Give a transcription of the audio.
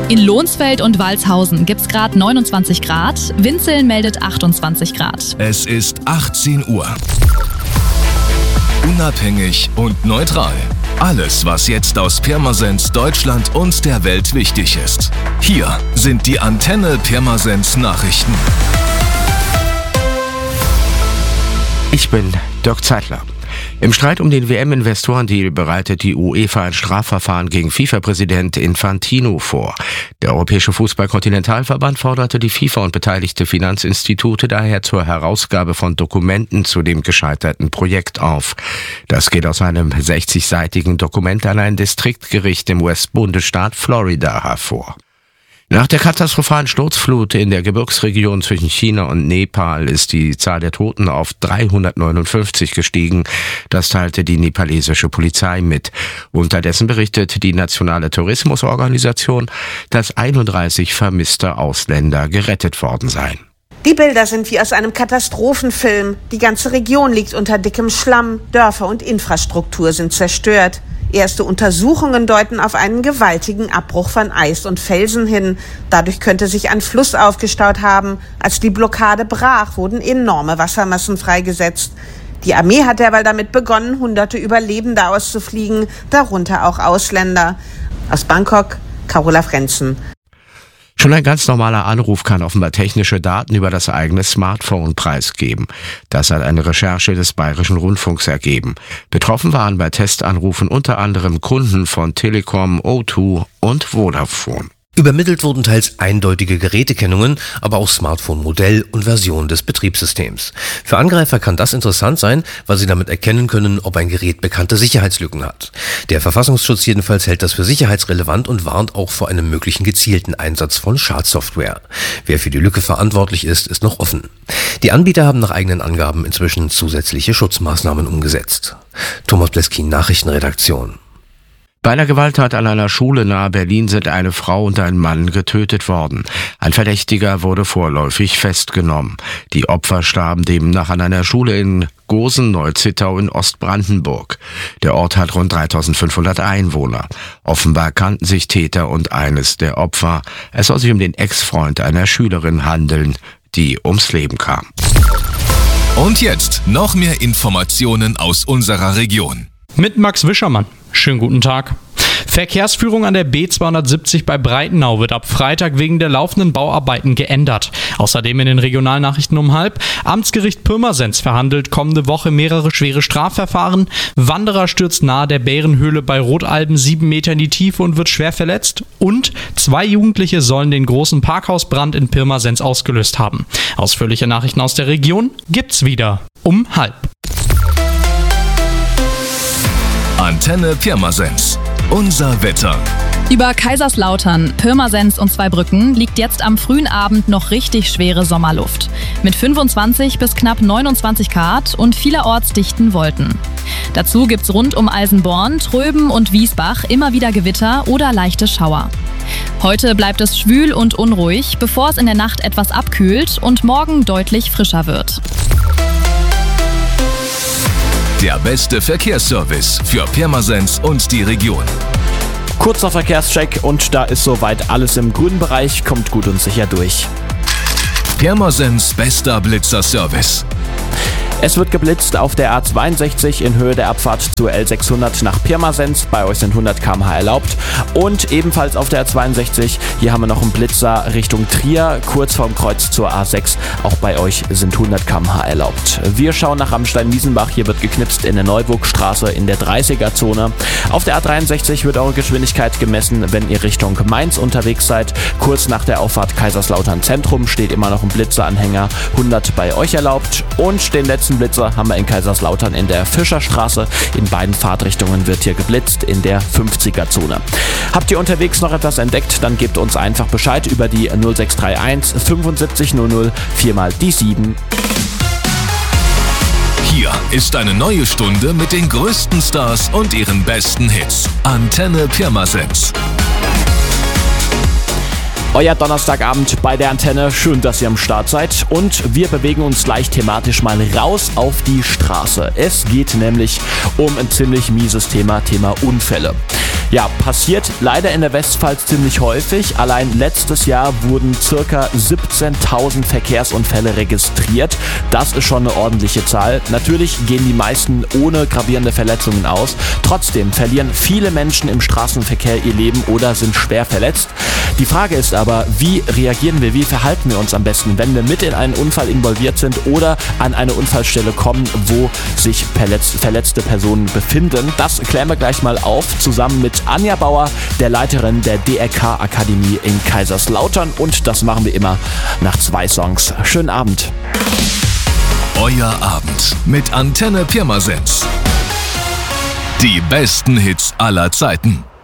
In Lohnsfeld und Walshausen gibt's gerade 29 Grad, Winzeln meldet 28 Grad. Es ist 18 Uhr. Unabhängig und neutral. Alles, was jetzt aus Pirmasens, Deutschland und der Welt wichtig ist. Hier sind die Antenne Pirmasens Nachrichten. Ich bin Dirk Zeitler. Im Streit um den WM-Investorendeal bereitet die UEFA ein Strafverfahren gegen FIFA-Präsident Infantino vor. Der Europäische Fußball-Kontinentalverband forderte die FIFA und beteiligte Finanzinstitute daher zur Herausgabe von Dokumenten zu dem gescheiterten Projekt auf. Das geht aus einem 60-seitigen Dokument an ein Distriktgericht im US-Bundesstaat Florida hervor. Nach der katastrophalen Sturzflut in der Gebirgsregion zwischen China und Nepal ist die Zahl der Toten auf 359 gestiegen. Das teilte die nepalesische Polizei mit. Unterdessen berichtet die Nationale Tourismusorganisation, dass 31 vermisste Ausländer gerettet worden seien. Die Bilder sind wie aus einem Katastrophenfilm. Die ganze Region liegt unter dickem Schlamm. Dörfer und Infrastruktur sind zerstört. Erste Untersuchungen deuten auf einen gewaltigen Abbruch von Eis und Felsen hin. Dadurch könnte sich ein Fluss aufgestaut haben. Als die Blockade brach, wurden enorme Wassermassen freigesetzt. Die Armee hat derweil damit begonnen, Hunderte Überlebende auszufliegen, darunter auch Ausländer. Aus Bangkok, Carola Frenzen. Schon ein ganz normaler Anruf kann offenbar technische Daten über das eigene Smartphone preisgeben. Das hat eine Recherche des Bayerischen Rundfunks ergeben. Betroffen waren bei Testanrufen unter anderem Kunden von Telekom, O2 und Vodafone. Übermittelt wurden teils eindeutige Gerätekennungen, aber auch Smartphone-Modell und Version des Betriebssystems. Für Angreifer kann das interessant sein, weil sie damit erkennen können, ob ein Gerät bekannte Sicherheitslücken hat. Der Verfassungsschutz jedenfalls hält das für sicherheitsrelevant und warnt auch vor einem möglichen gezielten Einsatz von Schadsoftware. Wer für die Lücke verantwortlich ist, ist noch offen. Die Anbieter haben nach eigenen Angaben inzwischen zusätzliche Schutzmaßnahmen umgesetzt. Thomas Bleskin, Nachrichtenredaktion. Bei einer Gewalttat an einer Schule nahe Berlin sind eine Frau und ein Mann getötet worden. Ein Verdächtiger wurde vorläufig festgenommen. Die Opfer starben demnach an einer Schule in Gosen-Neuzittau in Ostbrandenburg. Der Ort hat rund 3500 Einwohner. Offenbar kannten sich Täter und eines der Opfer. Es soll sich um den Ex-Freund einer Schülerin handeln, die ums Leben kam. Und jetzt noch mehr Informationen aus unserer Region. Mit Max Wischermann. Schönen guten Tag. Verkehrsführung an der B270 bei Breitenau wird ab Freitag wegen der laufenden Bauarbeiten geändert. Außerdem in den Regionalnachrichten um 12:30. Amtsgericht Pirmasens verhandelt kommende Woche mehrere schwere Strafverfahren. Wanderer stürzt nahe der Bärenhöhle bei Rotalben 7 Meter in die Tiefe und wird schwer verletzt. Und 2 Jugendliche sollen den großen Parkhausbrand in Pirmasens ausgelöst haben. Ausführliche Nachrichten aus der Region gibt's wieder um 12:30. Antenne Pirmasens. Unser Wetter. Über Kaiserslautern, Pirmasens und Zweibrücken liegt jetzt am frühen Abend noch richtig schwere Sommerluft. Mit 25 bis knapp 29 Grad und vielerorts dichten Wolken. Dazu gibt's rund um Alsenborn, Tröben und Wiesbach immer wieder Gewitter oder leichte Schauer. Heute bleibt es schwül und unruhig, bevor es in der Nacht etwas abkühlt und morgen deutlich frischer wird. Der beste Verkehrsservice für Pirmasens und die Region. Kurzer Verkehrscheck und da ist soweit alles im grünen Bereich, kommt gut und sicher durch. Pirmasens bester Blitzer-Service. Es wird geblitzt auf der A62 in Höhe der Abfahrt zur L600 nach Pirmasens. Bei euch sind 100 km/h erlaubt. Und ebenfalls auf der A62, hier haben wir noch einen Blitzer Richtung Trier, kurz vorm Kreuz zur A6. Auch bei euch sind 100 km/h erlaubt. Wir schauen nach Amstein-Wiesenbach. Hier wird geknipst in der Neuburgstraße in der 30er-Zone. Auf der A63 wird eure Geschwindigkeit gemessen, wenn ihr Richtung Mainz unterwegs seid. Kurz nach der Auffahrt Kaiserslautern Zentrum steht immer noch ein Blitzeranhänger. 100 bei euch erlaubt. Und den letzten Blitzer haben wir in Kaiserslautern in der Fischerstraße. In beiden Fahrtrichtungen wird hier geblitzt in der 50er-Zone. Habt ihr unterwegs noch etwas entdeckt, dann gebt uns einfach Bescheid über die 0631 7500 4 die 7. Hier ist eine neue Stunde mit den größten Stars und ihren besten Hits. Antenne Pirmasens. Euer Donnerstagabend bei der Antenne. Schön, dass ihr am Start seid. Und wir bewegen uns gleich thematisch mal raus auf die Straße. Es geht nämlich um ein ziemlich mieses Thema Unfälle. Ja, passiert leider in der Westpfalz ziemlich häufig. Allein letztes Jahr wurden ca. 17.000 Verkehrsunfälle registriert. Das ist schon eine ordentliche Zahl. Natürlich gehen die meisten ohne gravierende Verletzungen aus. Trotzdem verlieren viele Menschen im Straßenverkehr ihr Leben oder sind schwer verletzt. Die Frage ist aber, wie reagieren wir, wie verhalten wir uns am besten, wenn wir mit in einen Unfall involviert sind oder an eine Unfallstelle kommen, wo sich verletzte Personen befinden. Das klären wir gleich mal auf, zusammen mit Anja Bauer, der Leiterin der DRK-Akademie in Kaiserslautern. Und das machen wir immer nach 2 Songs. Schönen Abend. Euer Abend mit Antenne Pirmasens. Die besten Hits aller Zeiten.